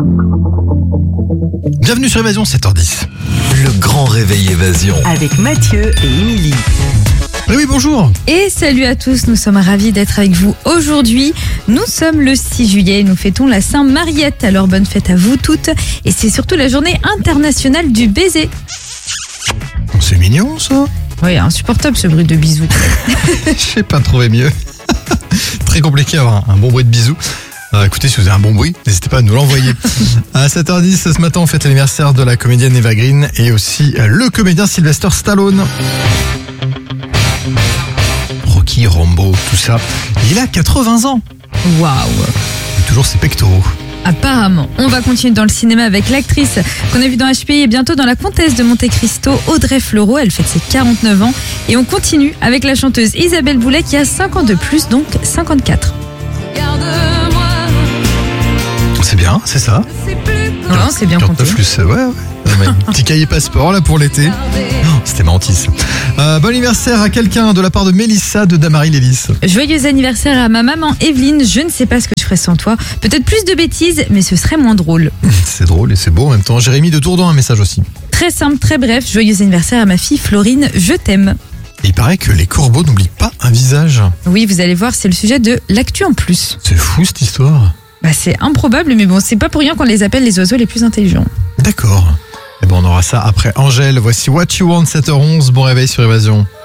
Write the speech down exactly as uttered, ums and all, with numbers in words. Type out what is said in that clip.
Bienvenue sur Évasion, sept heures dix. Le grand réveil Évasion. Avec Mathieu et Émilie. Eh oui, bonjour. Et salut à tous, nous sommes ravis d'être avec vous aujourd'hui. Nous sommes le six juillet et nous fêtons la Saint-Mariette. Alors bonne fête à vous toutes. Et c'est surtout la journée internationale du baiser. C'est mignon ça. Oui, insupportable ce bruit de bisous. Je sais pas trouver mieux. Très compliqué d'avoir un, un bon bruit de bisous. Euh, écoutez, si vous avez un bon bruit, n'hésitez pas à nous l'envoyer. À sept heures dix, ce matin, on fête l'anniversaire de la comédienne Eva Green et aussi euh, le comédien Sylvester Stallone. Rocky, Rambo, tout ça. Il a quatre-vingts ans. Waouh. Il a toujours ses pectoraux. Apparemment. On va continuer dans le cinéma avec l'actrice qu'on a vue dans H P I et bientôt dans La Comtesse de Monte Cristo, Audrey Fleurot. Elle fête ses quarante-neuf ans. Et on continue avec la chanteuse Isabelle Boulay qui a cinq ans de plus, donc cinquante-quatre. C'est bien, c'est ça. Non, c'est bien compté. Plus, ouais, ouais. Un petit cahier passeport là pour l'été. Oh, c'était mentis. Euh, bon anniversaire à quelqu'un de la part de Mélissa de Damary Lélis. Joyeux anniversaire à ma maman Evelyne. Je ne sais pas ce que je ferais sans toi. Peut-être plus de bêtises, mais ce serait moins drôle. C'est drôle et c'est beau en même temps. Jérémy de Tourdon un message aussi. Très simple, très bref. Joyeux anniversaire à ma fille Florine. Je t'aime. Et il paraît que les corbeaux n'oublient pas un visage. Oui, vous allez voir, c'est le sujet de l'actu en plus. C'est fou cette histoire. Bah, c'est improbable, mais bon, c'est pas pour rien qu'on les appelle les oiseaux les plus intelligents. D'accord. Et bon, on aura ça après Angèle. Voici What You Want, sept heures onze. Bon réveil sur Évasion.